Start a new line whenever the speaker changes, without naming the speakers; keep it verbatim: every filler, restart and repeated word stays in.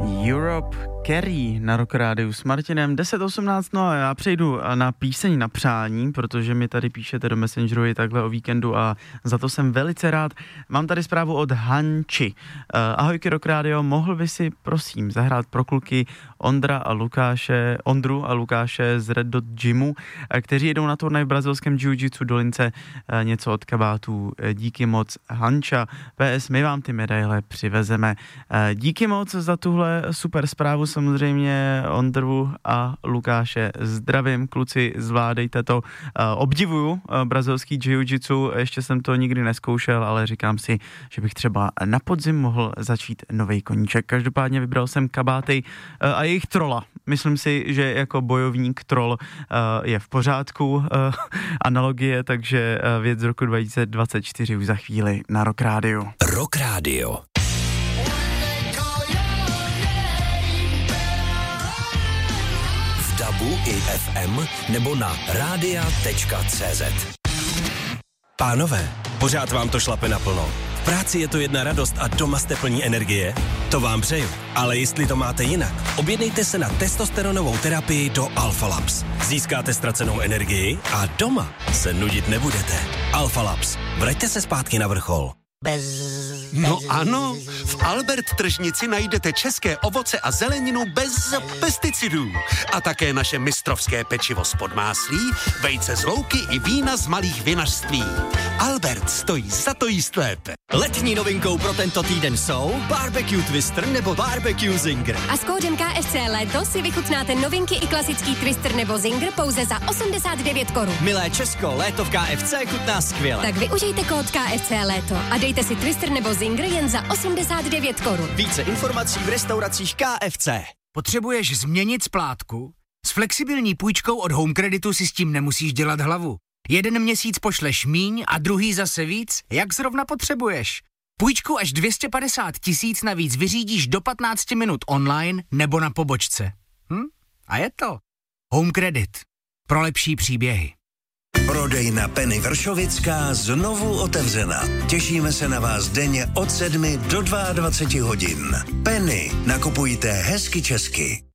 Europe Carey na Rock Rádiu s Martinem deset osmnáct, no a já přejdu na píseň na přání, protože mi tady píšete do Messengeru i takhle o víkendu a za to jsem velice rád. Mám tady zprávu od Hanči. Ahojky Rock Radio, mohl by si prosím zahrát pro kluky Ondra a Lukáše, Ondru a Lukáše z Red Dot Gymu, kteří jedou na turnaj v brazilském jiu-jitsu do Lince, něco od kabátů. Díky moc, Hanča. P S, my vám ty medaile přivezeme. Díky moc za tuhle super zprávu, samozřejmě Ondru a Lukáše zdravím, kluci, zvládejte to. Obdivuju brazilský jiu-jitsu, ještě jsem to nikdy neskoušel, ale říkám si, že bych třeba na podzim mohl začít novej koníček. Každopádně vybral jsem kabáty a jejich trola. Myslím si, že jako bojovník troll je v pořádku analogie, takže věc z roku dva tisíce dvacet čtyři už za chvíli na Rock Radio.
Rock Radio. Dabu i F M nebo na rádia tečka cé zet. Pánové, pořád vám to šlape naplno. V práci je to jedna radost a doma jste plní energie? To vám přeju. Ale jestli to máte jinak, objednejte se na testosteronovou terapii do Alpha Labs. Získáte ztracenou energii a doma se nudit nebudete. Alpha Labs. Vraťte se zpátky na vrchol.
Bez... No ano, v Albert tržnici najdete české ovoce a zeleninu bez pesticidů. A také naše mistrovské pečivo z podmáslí, vejce z louky i vína z malých vinařství. Albert stojí za to jíst lépe.
Letní novinkou pro tento týden jsou Barbecue Twister nebo Barbecue Zinger.
A s kódem K F C Léto si vychutnáte novinky i klasický Twister nebo Zinger pouze za osmdesát devět korun.
Milé Česko, léto v K F C chutná skvěle.
Tak využijte kód K F C Léto a dejte si Twister nebo Zinger jen za osmdesát devět korun.
Více informací v restauracích K F C.
Potřebuješ změnit splátku? S flexibilní půjčkou od Home Creditu si s tím nemusíš dělat hlavu. Jeden měsíc pošleš míň a druhý zase víc, jak zrovna potřebuješ. Půjčku až dvě stě padesát tisíc navíc vyřídíš do patnáct minut online nebo na pobočce. Hm? A je to. Home Credit. Pro lepší příběhy.
Prodejna Penny Vršovická znovu otevřena. Těšíme se na vás denně od sedmi do dvaceti dvou hodin. Penny, nakupujte hezky česky.